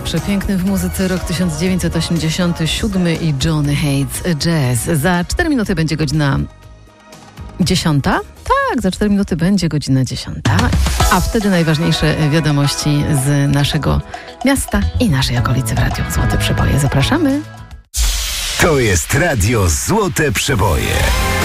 Przepiękny w muzyce rok 1987 i Johnny Hates Jazz. Za 4 minuty będzie godzina 10. Tak, za 4 minuty będzie godzina 10. A wtedy najważniejsze wiadomości z naszego miasta i naszej okolicy w Radiu Złote Przeboje. Zapraszamy. To jest Radio Złote Przeboje.